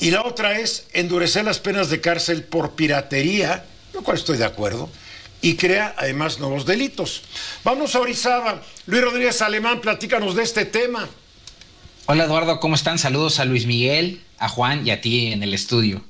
Y la otra es endurecer las penas de cárcel por piratería, lo cual estoy de acuerdo, y crea además nuevos delitos. Vamos a Orizaba. Luis Rodríguez Alemán, platícanos de este tema. Hola Eduardo, ¿cómo están? Saludos a Luis Miguel, a Juan y a ti en el estudio.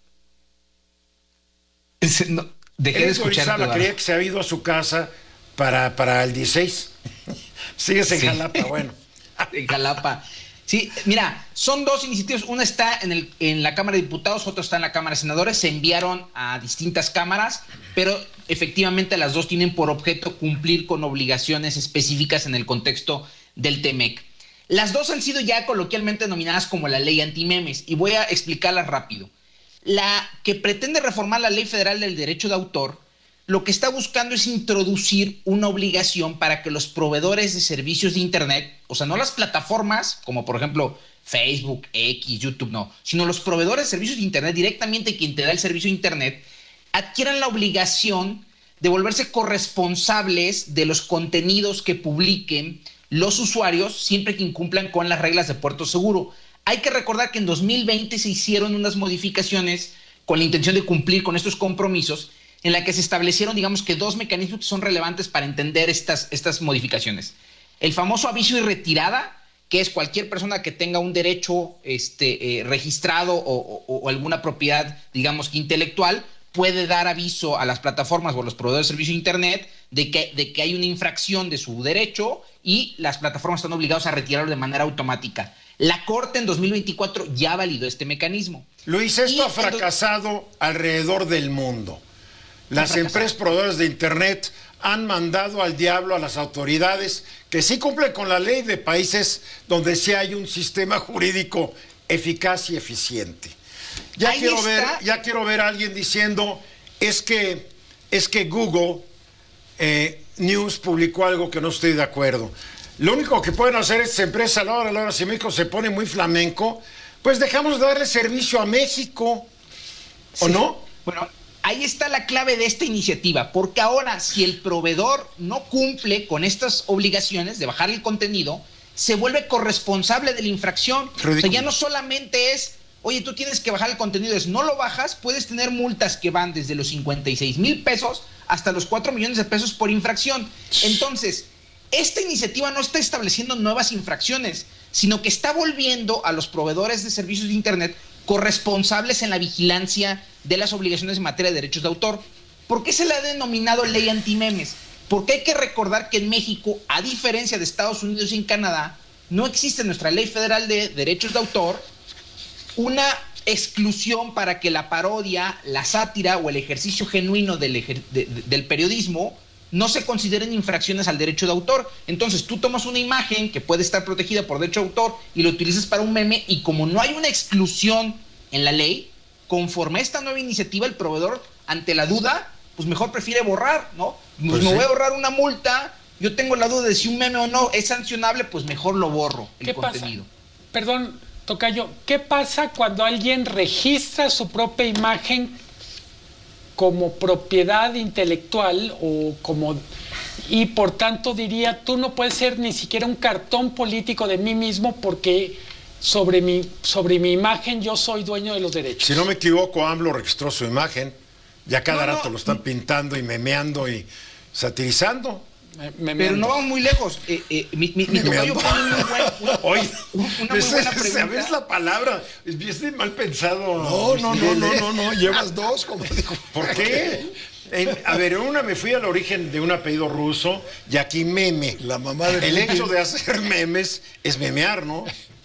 No, dejé de escuchar. Orizaba, creía que se había ido a su casa para el 16. Sigues en Jalapa, bueno. En Jalapa. Sí, mira, son dos iniciativas. Una está en la Cámara de Diputados, otra está en la Cámara de Senadores. Se enviaron a distintas cámaras, pero efectivamente las dos tienen por objeto cumplir con obligaciones específicas en el contexto del TEMEC. Las dos han sido ya coloquialmente denominadas como la ley antimemes, y voy a explicarlas rápido. La que pretende reformar la Ley Federal del Derecho de Autor, lo que está buscando es introducir una obligación para que los proveedores de servicios de Internet, o sea, no las plataformas, como por ejemplo Facebook, X, YouTube, no, sino los proveedores de servicios de Internet, directamente quien te da el servicio de Internet, adquieran la obligación de volverse corresponsables de los contenidos que publiquen los usuarios siempre que incumplan con las reglas de puerto seguro. Hay que recordar que en 2020 se hicieron unas modificaciones con la intención de cumplir con estos compromisos, en la que se establecieron, digamos que dos mecanismos que son relevantes para entender estas modificaciones. El famoso aviso y retirada, que es cualquier persona que tenga un derecho registrado o alguna propiedad, digamos que intelectual, puede dar aviso a las plataformas o a los proveedores de servicio de Internet de que hay una infracción de su derecho y las plataformas están obligadas a retirarlo de manera automática. La Corte en 2024 ya validó este mecanismo. Luis, esto ha fracasado alrededor del mundo. Las empresas proveedoras de Internet han mandado al diablo a las autoridades que sí cumplen con la ley de países donde sí hay un sistema jurídico eficaz y eficiente. Ya quiero ver a alguien diciendo es que Google News publicó algo que no estoy de acuerdo. Lo único que pueden hacer estas empresas a la hora, si México se pone muy flamenco, pues dejamos de darle servicio a México, ¿o sí, no? Bueno, ahí está la clave de esta iniciativa, porque ahora si el proveedor no cumple con estas obligaciones de bajar el contenido, se vuelve corresponsable de la infracción. Ridículo. O sea, ya no solamente es, oye, tú tienes que bajar el contenido, es no lo bajas, puedes tener multas que van desde los 56,000 pesos hasta los 4 millones de pesos por infracción. Entonces, esta iniciativa no está estableciendo nuevas infracciones, sino que está volviendo a los proveedores de servicios de Internet corresponsables en la vigilancia de las obligaciones en materia de derechos de autor. ¿Por qué se le ha denominado ley antimemes? Porque hay que recordar que en México, a diferencia de Estados Unidos y en Canadá, no existe en nuestra ley federal de derechos de autor una exclusión para que la parodia, la sátira o el ejercicio genuino del periodismo no se consideren infracciones al derecho de autor. Entonces tú tomas una imagen que puede estar protegida por derecho de autor y lo utilizas para un meme, y como no hay una exclusión en la ley, conforme a esta nueva iniciativa, el proveedor, ante la duda, pues mejor prefiere borrar, ¿no? Pues me voy a ahorrar una multa, yo tengo la duda de si un meme o no es sancionable, pues mejor lo borro, el contenido. Perdón, tocayo, ¿qué pasa cuando alguien registra su propia imagen como propiedad intelectual y por tanto diría, tú no puedes ser ni siquiera un cartón político de mí mismo porque sobre mi imagen yo soy dueño de los derechos? Si no me equivoco, AMLO registró su imagen, ya cada rato lo están pintando y memeando y satirizando. Pero no vamos muy lejos. Mi tocayo pone una muy buena pregunta. ¿Sabes la palabra? Es de mal pensado. No, llevas dos, como dijo. ¿Por qué? A ver, una me fui al origen de un apellido ruso y aquí meme. La mamá de el hecho de hacer memes es memear, ¿no?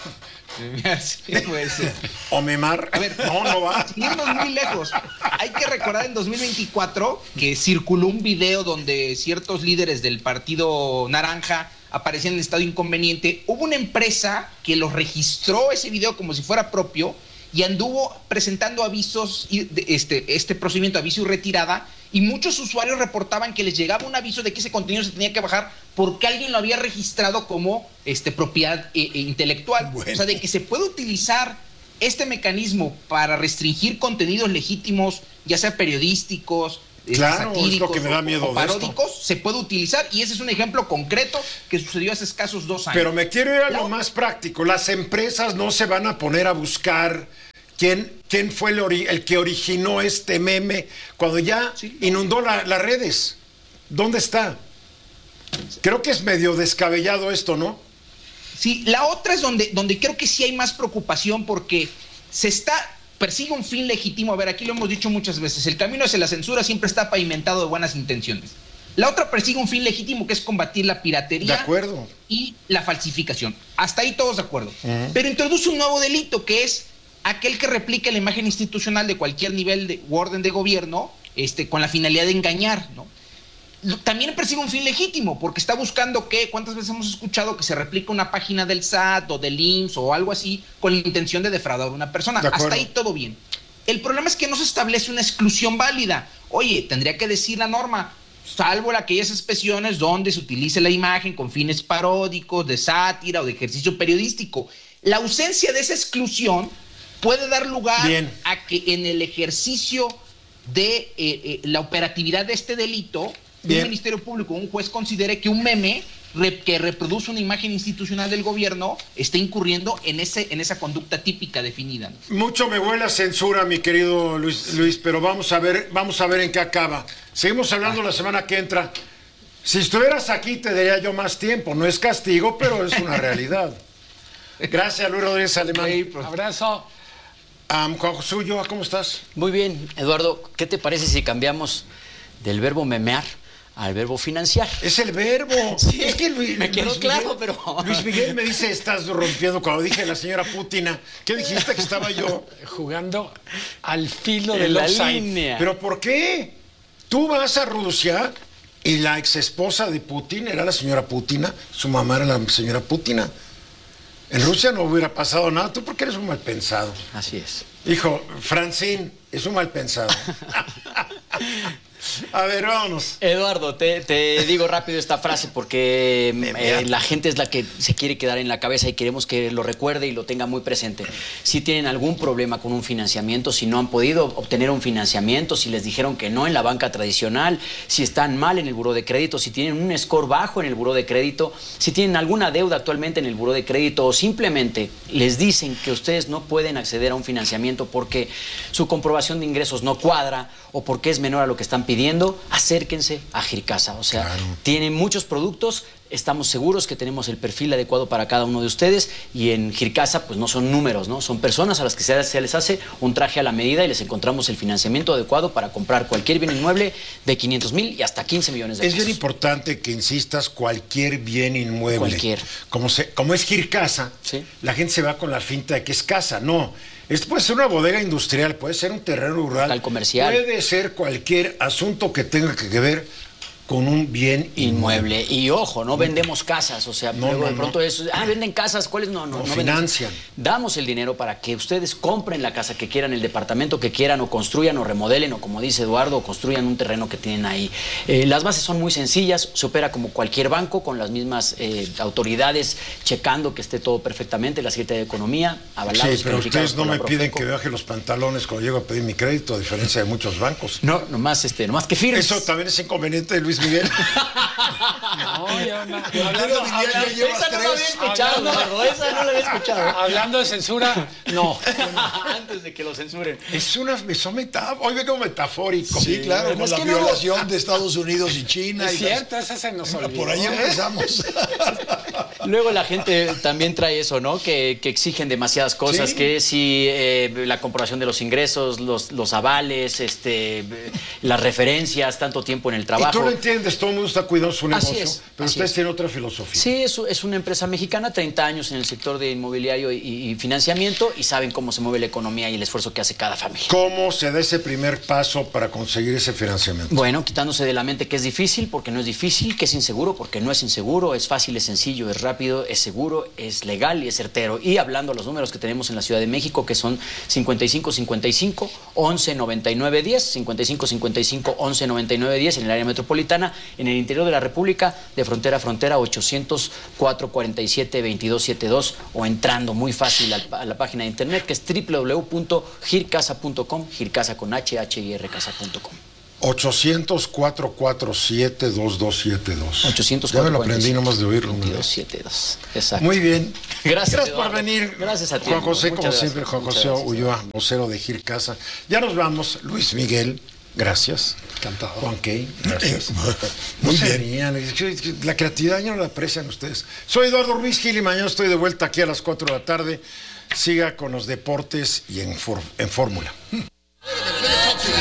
Sí, puede ser. O memar. A ver, no va. Sin irnos muy lejos. Hay que recordar en 2024 que circuló un video donde ciertos líderes del Partido Naranja aparecían en estado inconveniente. Hubo una empresa que los registró ese video como si fuera propio y anduvo presentando avisos, este procedimiento, aviso y retirada, y muchos usuarios reportaban que les llegaba un aviso de que ese contenido se tenía que bajar porque alguien lo había registrado como propiedad intelectual. Bueno. O sea, de que se puede utilizar este mecanismo para restringir contenidos legítimos, ya sea periodísticos, claro, satíricos, es lo que me da miedo o paródicos, se puede utilizar, y ese es un ejemplo concreto que sucedió hace escasos 2 años. Pero me quiero ir a lo más práctico. Las empresas no se van a poner a buscar quién fue el que originó este meme cuando ya inundó las redes. ¿Dónde está? Creo que es medio descabellado esto, ¿no? Sí, la otra es donde creo que sí hay más preocupación porque persigue un fin legítimo. A ver, aquí lo hemos dicho muchas veces, el camino hacia la censura siempre está pavimentado de buenas intenciones. La otra persigue un fin legítimo que es combatir la piratería de acuerdo. Y la falsificación. Hasta ahí todos de acuerdo. Pero introduce un nuevo delito que es aquel que replica la imagen institucional de cualquier nivel o orden de gobierno con la finalidad de engañar, ¿no? También persigue un fin legítimo, porque está buscando ¿cuántas veces hemos escuchado que se replica una página del SAT o del IMSS o algo así con la intención de defraudar a una persona? Hasta ahí todo bien. El problema es que no se establece una exclusión válida. Oye, tendría que decir la norma, salvo aquellas expresiones donde se utilice la imagen con fines paródicos, de sátira o de ejercicio periodístico. La ausencia de esa exclusión puede dar lugar a que en el ejercicio de la operatividad de este delito, un Ministerio Público, un juez considere que un meme que reproduce una imagen institucional del gobierno está incurriendo en esa conducta típica definida, ¿no? Mucho me huele a censura, mi querido Luis, pero vamos a ver en qué acaba. Seguimos hablando la semana que entra. Si estuvieras aquí te daría yo más tiempo. No es castigo, pero es una realidad. Gracias, Luis Rodríguez Alemán. Abrazo. Juan José Ulloa, ¿cómo estás? Muy bien, Eduardo. ¿Qué te parece si cambiamos del verbo memear al verbo financiar? Es el verbo. Sí, es que me quedó claro, pero... Luis Miguel me dice, estás rompiendo. Cuando dije la señora Putina, ¿qué dijiste que estaba yo? Jugando al filo del offside. ¿Pero por qué? Tú vas a Rusia y la exesposa de Putin era la señora Putina, su mamá era la señora Putina. En Rusia no hubiera pasado nada, tú porque eres un mal pensado. Así es. Hijo, Francine es un mal pensado. A ver, vámonos. Eduardo, te digo rápido esta frase porque la gente es la que se quiere quedar en la cabeza y queremos que lo recuerde y lo tenga muy presente. Si tienen algún problema con un financiamiento, si no han podido obtener un financiamiento, si les dijeron que no en la banca tradicional, si están mal en el buró de crédito, si tienen un score bajo en el buró de crédito, si tienen alguna deuda actualmente en el buró de crédito o simplemente les dicen que ustedes no pueden acceder a un financiamiento porque su comprobación de ingresos no cuadra o porque es menor a lo que están pidiendo, acérquense a Gircasa. O sea, tienen muchos productos, estamos seguros que tenemos el perfil adecuado para cada uno de ustedes y en Gircasa pues no son números, ¿no? Son personas a las que se les hace un traje a la medida y les encontramos el financiamiento adecuado para comprar cualquier bien inmueble de 500,000 y hasta 15 millones de pesos. Es bien importante que insistas cualquier bien inmueble. Cualquier. Como es Gircasa, ¿sí? La gente se va con la finta de que es casa. No. Esto puede ser una bodega industrial, puede ser un terreno rural, local comercial, puede ser cualquier asunto que tenga que ver con un bien inmueble. Y ojo, no vendemos casas, o sea, luego de pronto eso, venden casas, ¿cuáles? No financian. Damos el dinero para que ustedes compren la casa que quieran, el departamento que quieran, o construyan o remodelen, o como dice Eduardo, o construyan un terreno que tienen ahí. Las bases son muy sencillas, se opera como cualquier banco, con las mismas autoridades checando que esté todo perfectamente, la Secretaría de Economía, avalados. Sí, pero ustedes no me piden que baje los pantalones cuando llego a pedir mi crédito, a diferencia de muchos bancos. No, nomás que firmes. Eso también es inconveniente de Luis Miguel. No, yo no. Esa no la había escuchado, Eduardo, esa no la había escuchado. Hablando de censura, no. Antes de que lo censuren. Son metáforas. Hoy vengo metafórico. Sí, claro, con la violación de Estados Unidos y China. Es cierto, esa se nos olvidó. Por ahí empezamos. Luego la gente también trae eso, ¿no? Que exigen demasiadas cosas, ¿sí? Que si la comprobación de los ingresos, los avales, las referencias, tanto tiempo en el trabajo. Y tú lo entiendes, todo el mundo está cuidando su negocio, pero así ustedes tienen otra filosofía. Sí, es una empresa mexicana, 30 años en el sector de inmobiliario y financiamiento, y saben cómo se mueve la economía y el esfuerzo que hace cada familia. ¿Cómo se da ese primer paso para conseguir ese financiamiento? Bueno, quitándose de la mente que es difícil, porque no es difícil, que es inseguro, porque no es inseguro, es fácil, es sencillo, es rápido, es seguro, es legal y es certero. Y hablando de los números que tenemos en la Ciudad de México, que son 5555 11 99 10, 5555 11 99 10 en el área metropolitana, en el interior de la República, de frontera a frontera, 800 447 2272, o entrando muy fácil a la página de internet, que es www.gircasa.com, Gircasa con HHIR casa.com. 800-447-2272. 800 Ya me lo aprendí nomás de oírlo. 2272. Exacto. Muy bien. Gracias, por Eduardo. venir. Gracias a ti, Juan amigo. José, Muchas como gracias. siempre, Juan Muchas José gracias. Ulloa, vocero de Gil Casa. Ya nos vamos. Luis Miguel, gracias. Encantado. Juan Key, gracias. Muy No se bien. rían, es que la creatividad ya no la aprecian ustedes. Soy Eduardo Ruiz Gil y mañana estoy de vuelta aquí a las 4 de la tarde. Siga con los deportes y en Fórmula.